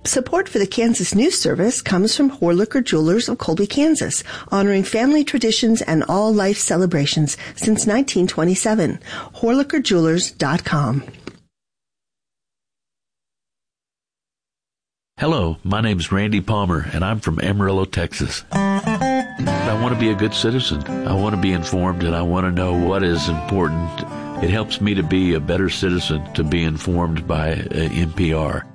Support for the Kansas News Service comes from Horlicker Jewelers of Colby, Kansas, honoring family traditions and all life celebrations since 1927. HorlickerJewelers.com. Hello, my name's Randy Palmer, and I'm from Amarillo, Texas. I want to be a good citizen. I want to be informed, and I want to know what is important. It helps me to be a better citizen to be informed by NPR.